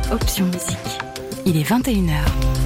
Option Musique. Il est 21h.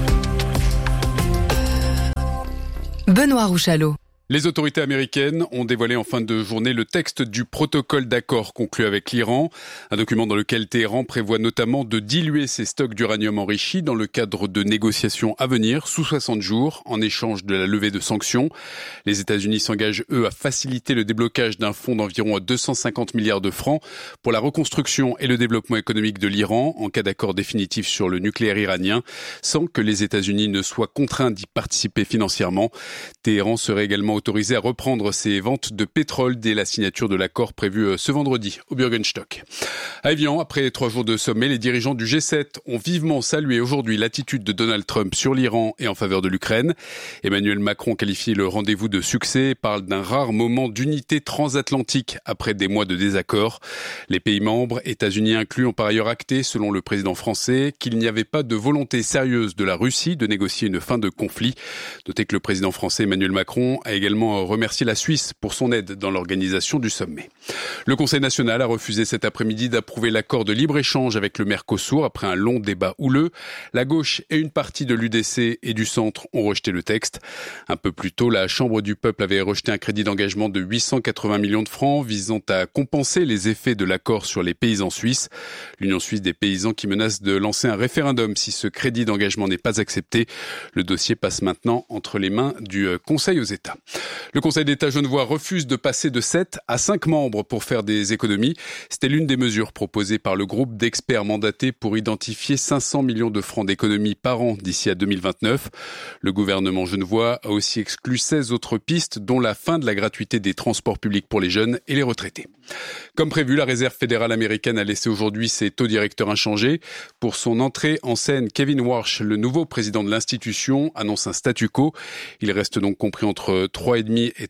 Benoît Rouchalot. Les autorités américaines ont dévoilé en fin de journée le texte du protocole d'accord conclu avec l'Iran, un document dans lequel Téhéran prévoit notamment de diluer ses stocks d'uranium enrichi dans le cadre de négociations à venir sous 60 jours en échange de la levée de sanctions. Les États-Unis s'engagent, eux, à faciliter le déblocage d'un fonds d'environ 250 milliards de francs pour la reconstruction et le développement économique de l'Iran en cas d'accord définitif sur le nucléaire iranien, sans que les États-Unis ne soient contraints d'y participer financièrement. Téhéran serait également autorisé à reprendre ses ventes de pétrole dès la signature de l'accord prévu ce vendredi au Bürgenstock. À Évian, après 3 jours de sommet, les dirigeants du G7 ont vivement salué aujourd'hui l'attitude de Donald Trump sur l'Iran et en faveur de l'Ukraine. Emmanuel Macron qualifie le rendez-vous de succès et parle d'un rare moment d'unité transatlantique après des mois de désaccords. Les pays membres, États-Unis inclus, ont par ailleurs acté, selon le président français, qu'il n'y avait pas de volonté sérieuse de la Russie de négocier une fin de conflit. Notez que le président français Emmanuel Macron a également remercié la Suisse pour son aide dans l'organisation du sommet. Le Conseil national a refusé cet après-midi d'approuver l'accord de libre-échange avec le Mercosur après un long débat houleux. La gauche et une partie de l'UDC et du centre ont rejeté le texte. Un peu plus tôt, la Chambre du peuple avait rejeté un crédit d'engagement de 880 millions de francs visant à compenser les effets de l'accord sur les paysans suisses. L'Union suisse des paysans qui menace de lancer un référendum si ce crédit d'engagement n'est pas accepté. Le dossier passe maintenant entre les mains du Conseil aux États. Le Conseil d'État genevois refuse de passer de 7 à 5 membres pour faire des économies. C'était l'une des mesures proposées par le groupe d'experts mandatés pour identifier 500 millions de francs d'économies par an d'ici à 2029. Le gouvernement genevois a aussi exclu 16 autres pistes, dont la fin de la gratuité des transports publics pour les jeunes et les retraités. Comme prévu, la Réserve fédérale américaine a laissé aujourd'hui ses taux directeurs inchangés. Pour son entrée en scène, Kevin Warsh, le nouveau président de l'institution, annonce un statu quo. Il reste donc compris entre 3,5% et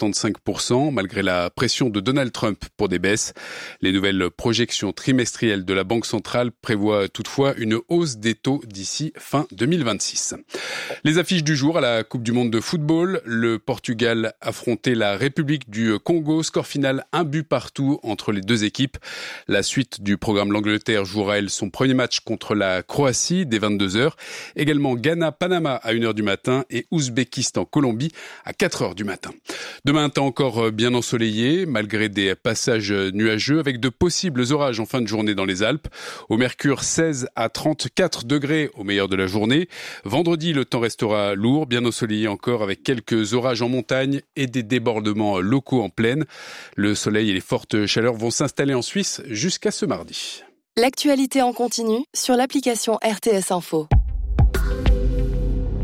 3,75%, malgré la pression de Donald Trump pour des baisses. Les nouvelles projections trimestrielles de la Banque centrale prévoient toutefois une hausse des taux d'ici fin 2026. Les affiches du jour à la Coupe du monde de football. Le Portugal affrontait la République du Congo. Score final 1 but partout entre les deux équipes. La suite du programme, l'Angleterre jouera elle son premier match contre la Croatie dès 22h. Également Ghana-Panama à 1h du matin et Ouzbékistan-Colombie à 4h du matin. Demain, un temps encore bien ensoleillé, malgré des passages nuageux, avec de possibles orages en fin de journée dans les Alpes. Au mercure, 16 à 34 degrés au meilleur de la journée. Vendredi, le temps restera lourd, bien ensoleillé encore, avec quelques orages en montagne et des débordements locaux en plaine. Le soleil et les fortes chaleurs vont s'installer en Suisse jusqu'à ce mardi. L'actualité en continu sur l'application RTS Info.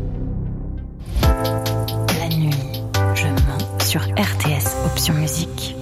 La nuit, je mens sur RTS Option Musique.